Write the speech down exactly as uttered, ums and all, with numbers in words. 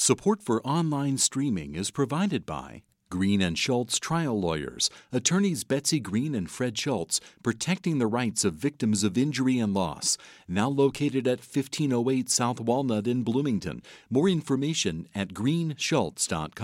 Support for online streaming is provided by Green and Schultz Trial Lawyers, attorneys Betsy Green and Fred Schultz, protecting the rights of victims of injury and loss. Now located at fifteen oh eight South Walnut in Bloomington. More information at green schultz dot com.